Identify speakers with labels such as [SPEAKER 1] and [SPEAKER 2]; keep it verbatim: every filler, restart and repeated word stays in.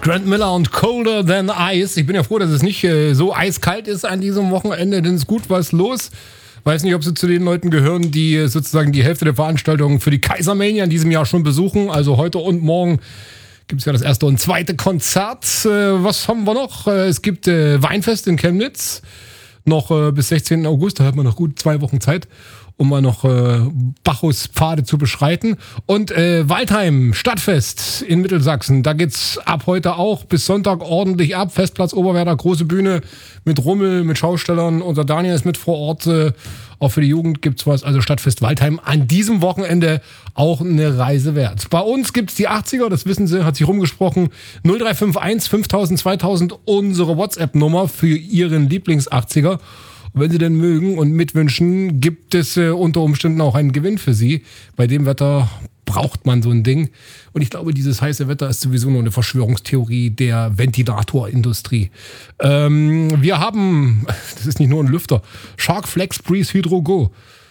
[SPEAKER 1] Grant Miller und Colder Than Ice. Ich bin ja froh, dass es nicht äh, so eiskalt ist an diesem Wochenende, denn es ist gut was los. Weiß nicht, ob Sie zu den Leuten gehören, die sozusagen die Hälfte der Veranstaltungen für die Kaisermania in diesem Jahr schon besuchen. Also heute und morgen gibt es ja das erste und zweite Konzert. Äh, was haben wir noch? Äh, es gibt äh, Weinfest in Chemnitz. Noch äh, bis sechzehnten August, da hat man noch gut zwei Wochen Zeit, um mal noch äh, Bacchuspfade zu beschreiten. Und äh, Waldheim, Stadtfest in Mittelsachsen, da geht's ab heute auch bis Sonntag ordentlich ab. Festplatz Oberwerder, große Bühne mit Rummel, mit Schaustellern. Unser Daniel ist mit vor Ort. Äh, auch für die Jugend gibt's was. Also Stadtfest Waldheim an diesem Wochenende auch eine Reise wert. Bei uns gibt's die achtziger, das wissen Sie, hat sich rumgesprochen. null drei fünf eins fünftausend zweitausend, unsere WhatsApp-Nummer für Ihren Lieblings-achtziger. Wenn Sie denn mögen und mitwünschen, gibt es äh, unter Umständen auch einen Gewinn für Sie. Bei dem Wetter braucht man so ein Ding. Und ich glaube, dieses heiße Wetter ist sowieso nur eine Verschwörungstheorie der Ventilatorindustrie. Ähm, wir haben, das ist nicht nur ein Lüfter, Shark Flex Breeze Hydro Go.